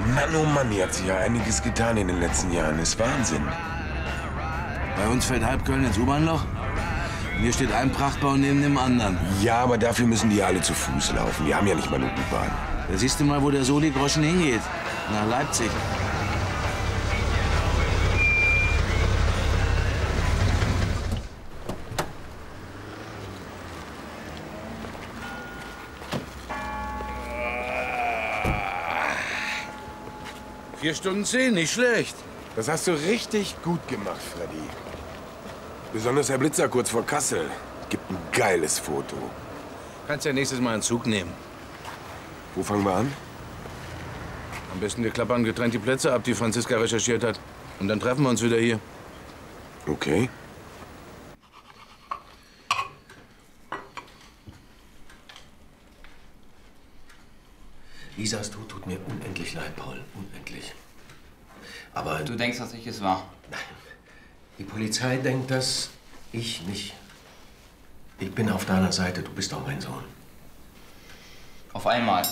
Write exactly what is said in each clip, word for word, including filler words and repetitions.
Mann, oh Mann, hier hat sich ja einiges getan in den letzten Jahren. Ist Wahnsinn. Bei uns fällt halb Köln ins U-Bahn-Loch. Und hier steht ein Prachtbau neben dem anderen. Ja, aber dafür müssen die alle zu Fuß laufen. Wir haben ja nicht mal eine U-Bahn. Da siehst du mal, wo der Soli-Groschen hingeht. Nach Leipzig. Vier Stunden zehn, nicht schlecht. Das hast du richtig gut gemacht, Freddy. Besonders Herr Blitzer kurz vor Kassel. Gibt ein geiles Foto. Kannst ja nächstes Mal einen Zug nehmen. Wo fangen wir an? Am besten wir klappern getrennt die Plätze ab, die Franziska recherchiert hat. Und dann treffen wir uns wieder hier. Okay. Lisas Tod tut mir unendlich leid, Paul. Unendlich. Aber... Du denkst, dass ich es war? Nein. Die Polizei denkt das, ich nicht. Ich bin auf deiner Seite, du bist auch mein Sohn. Auf einmal.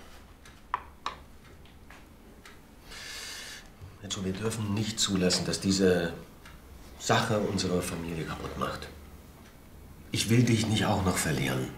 Also, wir dürfen nicht zulassen, dass diese Sache unsere Familie kaputt macht. Ich will dich nicht auch noch verlieren.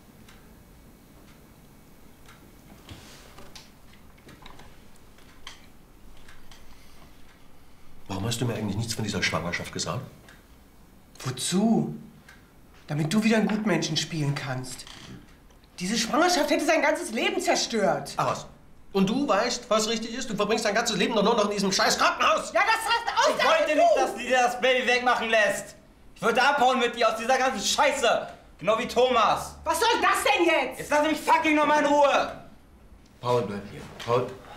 Warum hast du mir eigentlich nichts von dieser Schwangerschaft gesagt? Wozu? Damit du wieder einen Gutmenschen spielen kannst. Diese Schwangerschaft hätte sein ganzes Leben zerstört. Ach was? Und du weißt, was richtig ist? Du verbringst dein ganzes Leben doch nur noch in diesem scheiß Krankenhaus. Ja, das heißt auch, Ich wollte nicht, dass die dir das Baby wegmachen lässt. Ich wollte abhauen mit dir aus dieser ganzen Scheiße. Genau wie Thomas. Was soll das denn jetzt? Jetzt lass mich fucking noch mal in Ruhe. Paul, bleib hier. Paul.